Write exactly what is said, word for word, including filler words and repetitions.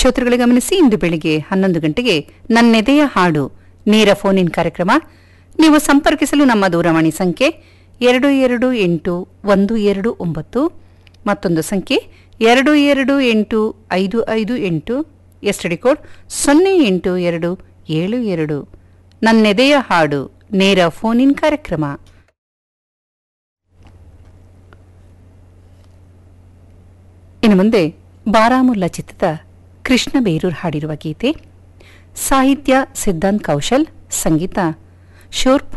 ಶ್ರೋತೃಗಳು ಗಮನಿಸಿ, ಇಂದು ಬೆಳಿಗ್ಗೆ ಹನ್ನೊಂದು ಗಂಟೆಗೆ ನನ್ನೆದೆಯ ಹಾಡು ನೇರ ಫೋನ್ ಇನ್ ಕಾರ್ಯಕ್ರಮ. ನೀವು ಸಂಪರ್ಕಿಸಲು ನಮ್ಮ ದೂರವಾಣಿ ಸಂಖ್ಯೆ ಎರಡು ಎರಡು ಎಂಟು ಒಂದು ಎರಡು ಒಂಬತ್ತು, ಮತ್ತೊಂದು ಸಂಖ್ಯೆ ಎರಡು ಎರಡು ಎಂಟು ಐದು ಐದು ಎಂಟು, ಎಸ್ಟಿಡಿ ಕೋಡ್ ಸೊನ್ನೆ ಎಂಟು ಎರಡು ಏಳು ಎರಡು. ನನ್ನೆದೆಯ ಹಾಡು ನೇರ ಫೋನ್ ಇನ್ ಕಾರ್ಯಕ್ರಮ. ಇನ್ನು ಮುಂದೆ ಬಾರಾಮುಲ್ಲಾ ಚಿತ್ರದ ಕೃಷ್ಣ ಬೇರೂರ್ ಹಾಡಿರುವ ಗೀತೆ. ಸಾಹಿತ್ಯ ಸಿದ್ಧಾಂತ್ ಕೌಶಲ್, ಸಂಗೀತ ಶೋರ್